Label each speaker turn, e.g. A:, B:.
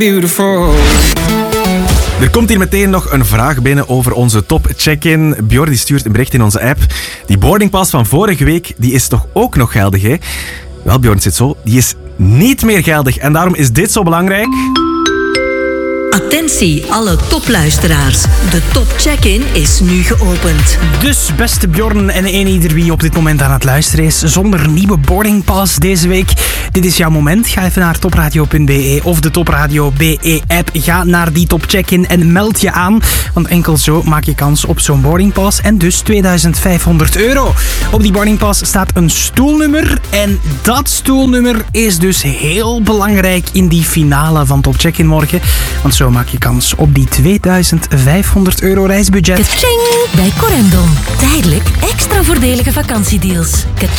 A: Beautiful. Er komt hier meteen nog een vraag binnen over onze top check-in. Bjorn die stuurt een bericht in onze app. Die boardingpass van vorige week, die is toch ook nog geldig, hè? Wel, Bjorn, het zit zo. Die is niet meer geldig. En daarom is dit zo belangrijk.
B: Attentie, alle topluisteraars. De top check-in is nu geopend.
C: Dus beste Bjorn en eenieder wie op dit moment aan het luisteren is, zonder nieuwe boardingpass deze week. Dit is jouw moment. Ga even naar topradio.be of de Topradio BE-app. Ga naar die top check-in en meld je aan. Want enkel zo maak je kans op zo'n boardingpass en dus €2500. Op die boardingpass staat een stoelnummer. En dat stoelnummer is dus heel belangrijk in die finale van top check-in morgen. Want zo maak je kans op die €2500 reisbudget.
B: Kaching! Bij Corendon. Tijdelijk extra voordelige vakantiedeals. Kaching!